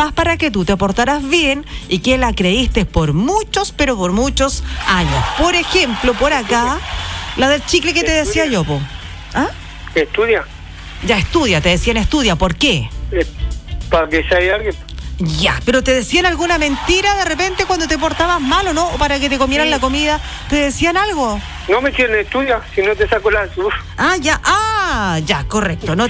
más para que tú te portaras bien y que la creíste por muchos, pero por muchos años. Por ejemplo, por acá, la del chicle que te decía yo, po. ¿Ah? Estudia. Ya, estudia, te decían estudia. ¿Por qué? Para que sea alguien. Ya, pero ¿te decían alguna mentira de repente cuando te portabas mal o no? ¿O para que te comieran la comida? ¿Te decían algo? No me quieren estudiar, si no te saco la... Ya, correcto. No